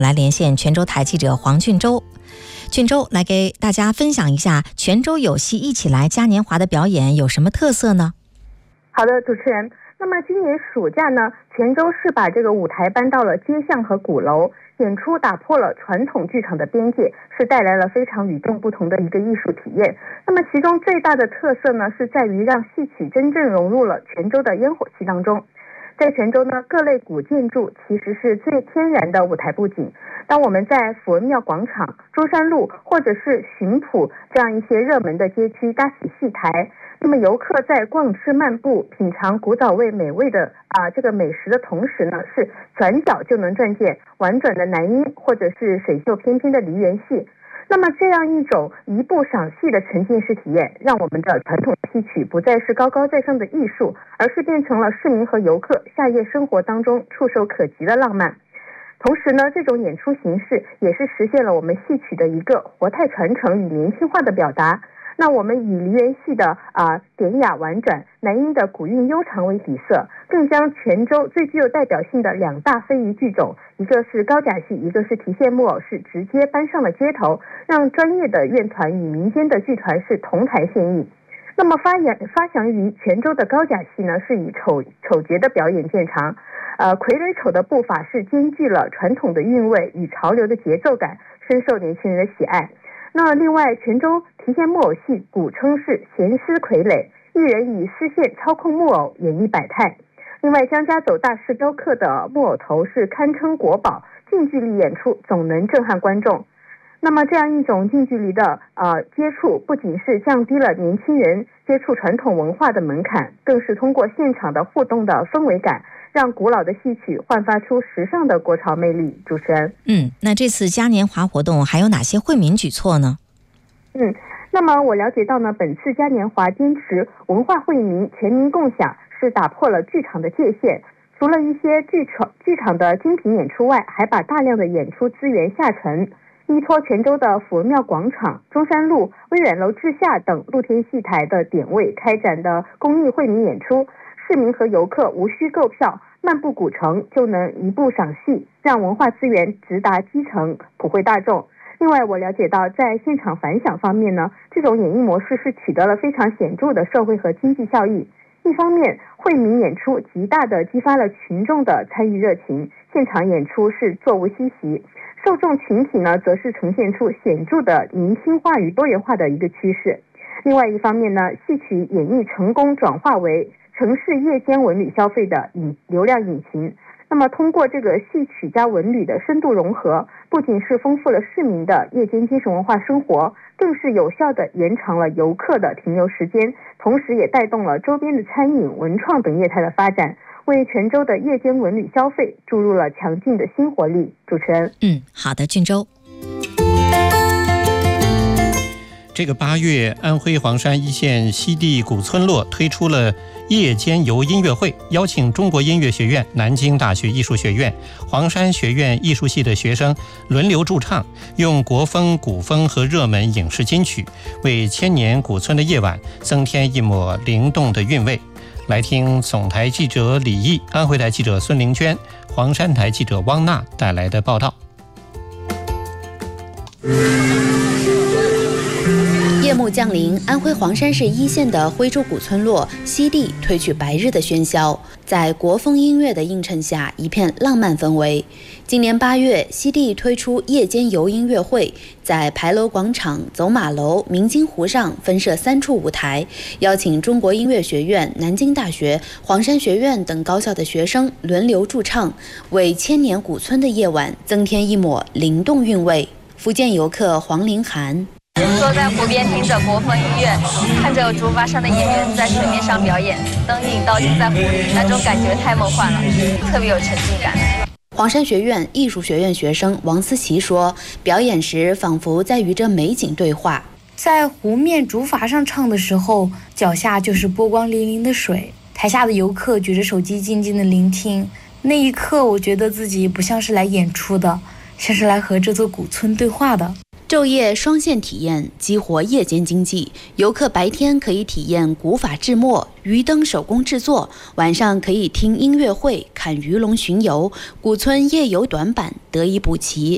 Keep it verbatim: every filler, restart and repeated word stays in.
来连线泉州台记者黄俊周。俊周来给大家分享一下泉州有戏一起来嘉年华的表演有什么特色呢？ 好的，主持人。那么今年暑假呢，泉州市把这个舞台搬到了街巷和鼓楼，演出打破了传统剧场的边界，是带来了非常与众不同的一个艺术体验。那么其中最大的特色呢，是在于让戏曲真正融入了泉州的烟火气当中。在泉州呢，各类古建筑其实是最天然的舞台布景。当我们在福文庙广场、中山路或者是巡捕这样一些热门的街区搭起戏台，那么游客在逛吃漫步、品尝古早味美味的啊、呃、这个美食的同时呢，是转角就能撞见婉转的男音或者是水袖翩翩的梨园戏。那么这样一种一步赏戏的沉浸式体验，让我们的传统戏曲不再是高高在上的艺术，而是变成了市民和游客夏夜生活当中触手可及的浪漫。同时呢，这种演出形式也是实现了我们戏曲的一个活态传承与年轻化的表达。那我们以梨园戏的啊、呃、典雅婉转、男音的古韵悠长为底色，更将泉州最具有代表性的两大非遗剧种，一个是高甲戏，一个是提线木偶，是直接搬上了街头，让专业的院团与民间的剧团是同台献艺。那么发扬发祥于泉州的高甲戏呢，是以丑丑角的表演见长，呃，傀儡丑的步伐是兼具了传统的韵味与潮流的节奏感，深受年轻人的喜爱。那另外，泉州提线木偶戏古称是闲狮傀儡，艺人以丝线操控木偶演绎百态。另外，江家走大师雕刻的木偶头是堪称国宝，近距离演出总能震撼观众。那么这样一种近距离的呃接触，不仅是降低了年轻人接触传统文化的门槛，更是通过现场的互动的氛围感，让古老的戏曲焕发出时尚的国潮魅力。主持人， 嗯，那这次嘉年华活动还有哪些惠民举措呢？ 嗯，那么我了解到呢，本次嘉年华坚持文化惠民、全民共享，是打破了剧场的界限。除了一些剧场剧场的精品演出外，还把大量的演出资源下沉。依托泉州的福文庙广场、中山路、微远楼之下等露天戏台的点位开展的公益惠民演出，市民和游客无需购票，漫步古城就能一步赏戏，让文化资源直达基层，普惠大众。另外，我了解到，在现场反响方面呢，这种演绎模式是取得了非常显著的社会和经济效益。一方面，惠民演出极大地激发了群众的参与热情，现场演出是座无虚席。受众群体呢，则是呈现出显著的年轻化与多元化的一个趋势。另外一方面呢，戏曲演绎成功转化为城市夜间文旅消费的引流量引擎。那么通过这个戏曲加文旅的深度融合，不仅是丰富了市民的夜间精神文化生活，更是有效地延长了游客的停留时间，同时也带动了周边的餐饮、文创等业态的发展，为泉州的夜间文旅消费注入了强劲的新活力。主持人， 嗯，好的，俊州。 这个八月，安徽黄山一线西递古村落推出了夜间游音乐会，邀请中国音乐学院、南京大学艺术学院、黄山学院艺术系的学生轮流驻唱，用国风、古风和热门影视金曲，为千年古村的夜晚增添一抹灵动的韵味。来听总台记者李毅、安徽台记者孙玲娟、黄山台记者汪娜带来的报道。 夜幕降临，安徽黄山市一线的徽州古村落西递褪去白日的喧嚣，在国风音乐的映衬下，一片浪漫氛围。今年八月，西递推出夜间游音乐会，在牌楼广场、走马楼、明金湖上分设三处舞台，邀请中国音乐学院、南京大学、黄山学院等高校的学生轮流驻唱，为千年古村的夜晚增添一抹灵动韵味。福建游客黄凌涵。 坐在湖边听着国风音乐，看着竹筏上的演员在水面上表演，灯影倒映在湖里，那种感觉太梦幻了，特别有沉浸感。 黄山学院艺术学院学生王思琪说，表演时仿佛在与这美景对话。 在湖面竹筏上唱的时候，脚下就是波光粼粼的水，台下的游客举着手机静静的聆听。那一刻，我觉得自己不像是来演出的，像是来和这座古村对话的。 昼夜双线体验，激活夜间经济。游客白天可以体验古法制墨、鱼灯手工制作，晚上可以听音乐会、看鱼龙巡游，古村夜游短板得以补齐。